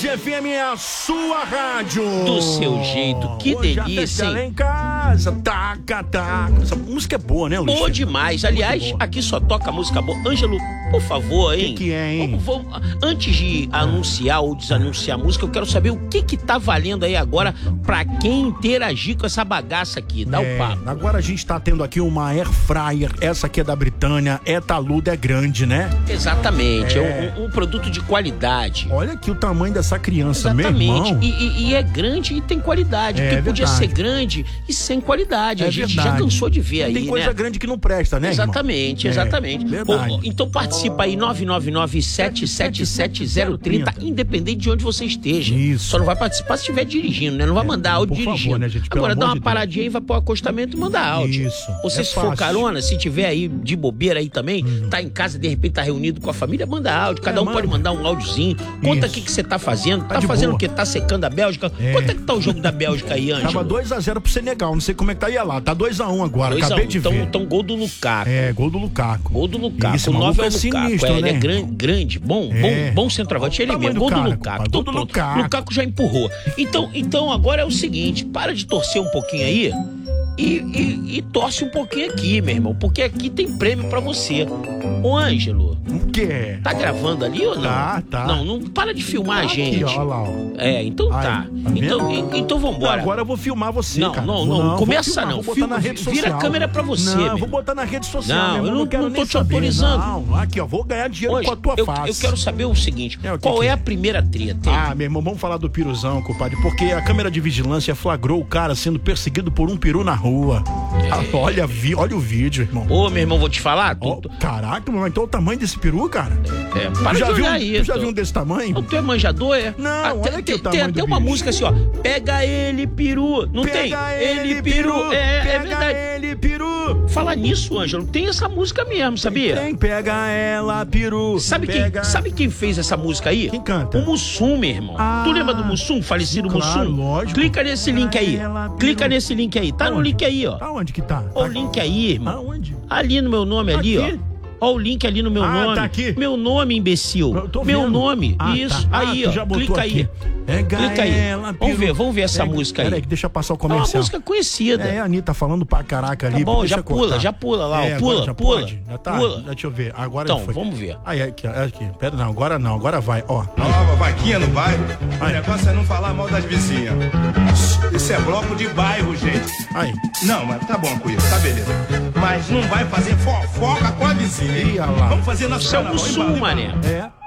FM é a sua rádio. Do seu jeito, que hoje delícia, hein? lá em casa, taca. Essa música é boa, né, Luiz? Boa demais. Aliás, aqui só toca música boa. Ângelo, por favor, hein? O que é, hein? Antes de anunciar ou desanunciar a música, eu quero saber o que tá valendo aí agora pra quem interagir com essa bagaça aqui. Dá o papo. Agora a gente tá tendo aqui uma Air Fryer. Essa aqui é da Britânia, é taluda, é grande, né? Exatamente. É um produto de qualidade. Olha aqui o tamanho dessa criança, Exatamente. meu irmão. E é grande e tem qualidade. Porque podia ser grande e sem qualidade. A gente já cansou de ver aí, né? Tem coisa grande que não presta, né, Exatamente, irmão? exatamente. Então participa aí, 999-777-030, independente de onde você esteja. Isso. Só não vai participar se estiver dirigindo, né? Não vai mandar áudio dirigindo. Favor, né, gente? Agora dá uma paradinha e vai pro acostamento e manda áudio. Isso. Ou se for carona, se tiver aí de bobeira aí também, tá em casa, de repente tá reunido com a família, manda áudio. Cada um pode mandar um áudiozinho. Conta o que você tá fazendo. Tá fazendo o quê? Tá secando a Bélgica? Quanto é que tá o jogo da Bélgica aí, Ângelo? Tava 2-0 pro Senegal, não sei como é que tá aí lá. Tá 2-1 agora, acabei de ver. Então gol do Lukaku. Gol do Lukaku. Gol do Lukaku. Isso, o 9 é o Lukaku. Sinistro, ele né? é grande, bom centroavante. Ele mesmo, gol do Lukaku. Gol do Lukaku. Lukaku já empurrou. Então agora é o seguinte, para de torcer um pouquinho aí e torce um pouquinho aqui, meu irmão, porque aqui tem prêmio pra você. Ô, Ângelo. O quê? Tá gravando ali ou não? Tá. Não para de filmar a gente. Aqui, ó lá, ó. Então tá. Então vambora. Agora eu vou filmar você, cara. Não, começa não. Vou botar na rede social. Vira a câmera pra você, Não, vou botar na rede social. Não, eu não quero tô te autorizando. Não, aqui, ó, vou ganhar dinheiro com a tua face. Eu quero saber o seguinte, qual é a primeira treta? Meu irmão, vamos falar do piruzão, compadre, porque a câmera de vigilância flagrou o cara sendo perseguido por um peru na rua. Olha o vídeo, irmão. Ô, meu irmão, vou te falar. Caraca, meu irmão, então o tamanho desse peru, cara? Para de olhar aí. Tu já viu um desse tamanho? Tu é manjador, Não, olha aqui o tamanho do Tem até uma música assim, ó. Pega ele, peru. Não tem? Ele, peru. É verdade. Ele, peru. Fala nisso, Ângelo. Tem essa música mesmo, sabia? Tem, pega ela, peru. Sabe quem fez essa música aí? Quem canta? O Mussum, meu irmão. Tu lembra do Mussum, falecido Mussum? Lógico. Clica nesse link aí. Clica nesse link aí. Tá no link aí, ó. Aonde que tá? Ó o link aí, irmão. Aonde? Ali no meu nome, ali, ó. Ó o link ali no meu nome. Tá aqui. Meu nome, imbecil. Meu nome. Isso. Tá. Aí, ó. Clica aí. Clica aí. Vamos ver essa música aí. Peraí, deixa eu passar o É comercial. uma música conhecida. A Anitta falando pra caraca ali. Tá bom, já pula lá, ó. Pula. Já tá? Pula. Deixa eu ver. Agora então, vamos ver. Aí, aqui. Pera, não, agora vai, ó. Nova vaquinha no bairro. O negócio é não falar mal das vizinhas. Isso é bloco de bairro, gente. Aí. Não, mas tá bom com isso, tá beleza. Mas não vai fazer fofoca com a vizinha. Ih, olha lá. Vamos fazer nosso Isso é o Mussum, mané.